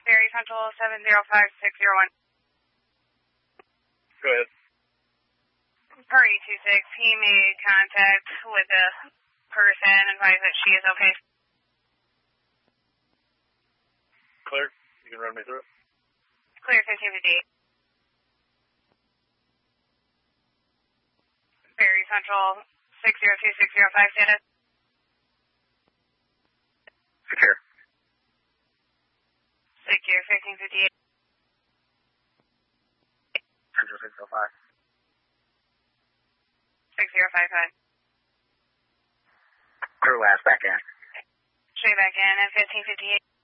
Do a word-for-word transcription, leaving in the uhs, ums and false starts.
Barry Central seven zero five six zero one. Go ahead. Party two six, he made contact with the person, advised that she is okay. Clear. You can run me through it. Clear fifteen fifty-eight. Barry Central six zero two six zero five status. Secure. Secure fifteen fifty-eight. Central six oh five. six zero five five. Crew last back in. Straight back in at fifteen fifty-eight.